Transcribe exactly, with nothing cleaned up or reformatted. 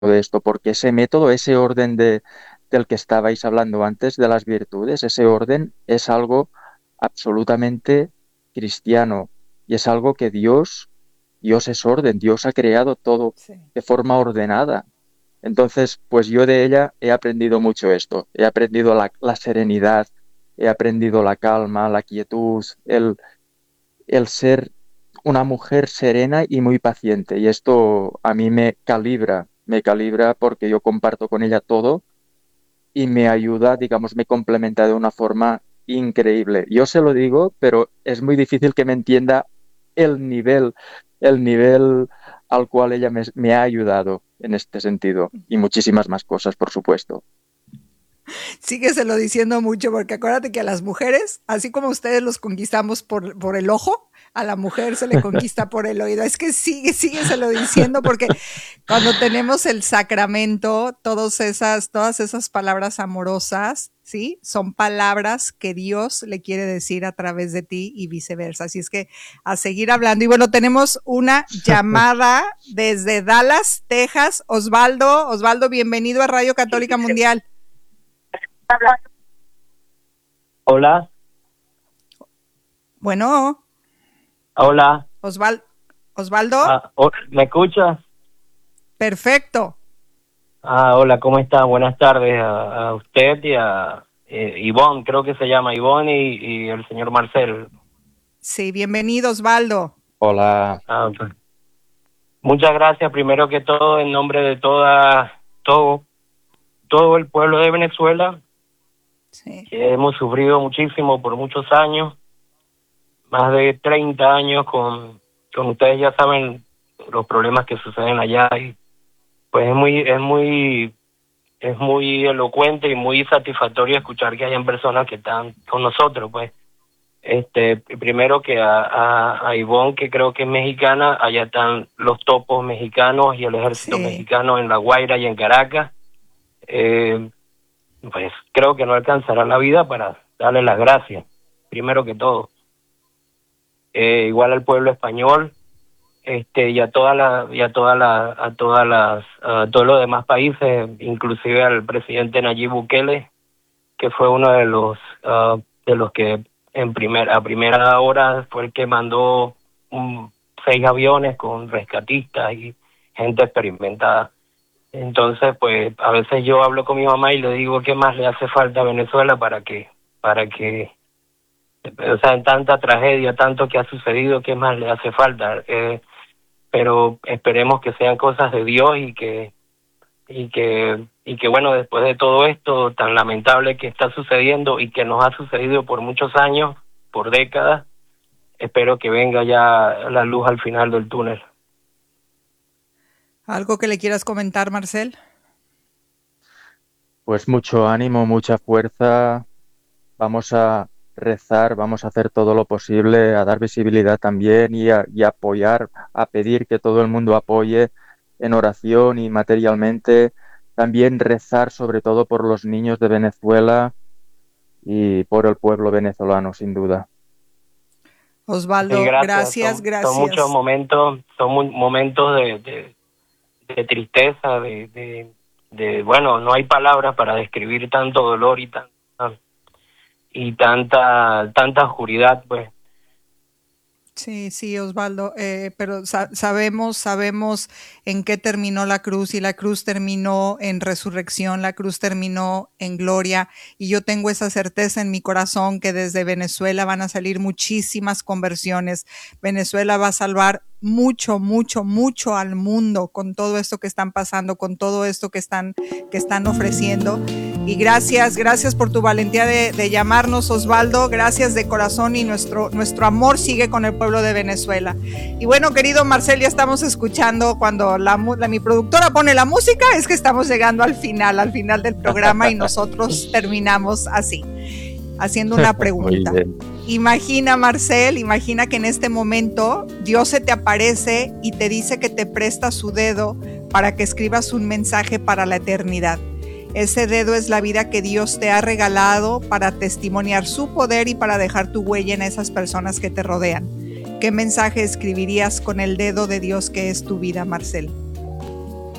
de esto, porque ese método, ese orden de, del que estabais hablando antes, de las virtudes, ese orden es algo absolutamente cristiano y es algo que Dios, Dios es orden, Dios ha creado todo Sí. de forma ordenada. Entonces, pues yo de ella he aprendido mucho esto, he aprendido la, la serenidad, he aprendido la calma, la quietud, el, el ser una mujer serena y muy paciente. Y esto a mí me calibra, me calibra porque yo comparto con ella todo y me ayuda, digamos, me complementa de una forma increíble. Yo se lo digo, pero es muy difícil que me entienda el nivel, el nivel al cual ella me, me ha ayudado en este sentido y muchísimas más cosas, por supuesto. Sígueselo diciendo mucho, porque acuérdate que a las mujeres, así como ustedes los conquistamos por, por el ojo, a la mujer se le conquista por el oído. Es que sigue, sígueselo diciendo, porque cuando tenemos el sacramento, todas esas, todas esas palabras amorosas, ¿sí? Son palabras que Dios le quiere decir a través de ti y viceversa. Así es que a seguir hablando. Y bueno, tenemos una llamada desde Dallas, Texas. Osvaldo, Osvaldo, bienvenido a Radio Católica Mundial. Hola. Bueno. Hola. Osval Osvaldo. Ah, ¿me escuchas? Perfecto. Ah, hola, ¿cómo está? Buenas tardes a, a usted y a eh, Ivonne, creo que se llama Ivonne y, y el señor Marcel. Sí, bienvenido, Osvaldo. Hola. Ah, okay. Muchas gracias, primero que todo, en nombre de toda, todo, todo el pueblo de Venezuela. Sí. Que hemos sufrido muchísimo por muchos años, más de treinta años con, con ustedes ya saben los problemas que suceden allá y pues es muy, es muy, es muy elocuente y muy satisfactorio escuchar que hayan personas que están con nosotros, pues. Este, primero que a, a, a Ivonne, que creo que es mexicana, allá están los topos mexicanos y el ejército Sí. mexicano en La Guaira y en Caracas. Eh, pues creo que no alcanzará la vida para darle las gracias, primero que todo. Eh, igual al pueblo español, este, y a toda la, y a toda la, a todas las, a todos los demás países, inclusive al presidente Nayib Bukele, que fue uno de los, uh, de los que en primera, a primera hora fue el que mandó um, seis aviones con rescatistas y gente experimentada. Entonces, pues, a veces yo hablo con mi mamá y le digo qué más le hace falta a Venezuela para que, para que, o sea, en tanta tragedia, tanto que ha sucedido, qué más le hace falta. Eh, pero esperemos que sean cosas de Dios y que, y que, y que bueno, después de todo esto tan lamentable que está sucediendo y que nos ha sucedido por muchos años, por décadas, espero que venga ya la luz al final del túnel. ¿Algo que le quieras comentar, Marcel? Pues mucho ánimo, mucha fuerza. Vamos a rezar, vamos a hacer todo lo posible, a dar visibilidad también y a, y a apoyar, a pedir que todo el mundo apoye en oración y materialmente. También rezar sobre todo por los niños de Venezuela y por el pueblo venezolano, sin duda. Osvaldo, Sí, gracias. gracias, son, gracias. Son muchos momentos, son muy, momentos de, de, de tristeza, de, de, de, bueno, no hay palabras para describir tanto dolor y tanta, y tanta, tanta oscuridad, pues. Sí, sí, Osvaldo, eh, pero sa sabemos, sabemos en qué terminó la cruz y la cruz terminó en resurrección, la cruz terminó en gloria y yo tengo esa certeza en mi corazón que desde Venezuela van a salir muchísimas conversiones. Venezuela va a salvar mucho, mucho, mucho al mundo con todo esto que están pasando, con todo esto que están, que están ofreciendo. Y gracias, gracias por tu valentía de, de llamarnos, Osvaldo, gracias de corazón y nuestro, nuestro amor sigue con el pueblo de Venezuela. Y bueno, querido Marcel, ya estamos escuchando cuando la, la, mi productora pone la música, es que estamos llegando al final, al final del programa y nosotros terminamos así, haciendo una pregunta. Imagina, Marcel, imagina que en este momento Dios se te aparece y te dice que te presta su dedo para que escribas un mensaje para la eternidad. Ese dedo es la vida que Dios te ha regalado para testimoniar su poder y para dejar tu huella en esas personas que te rodean. ¿Qué mensaje escribirías con el dedo de Dios que es tu vida, Marcel?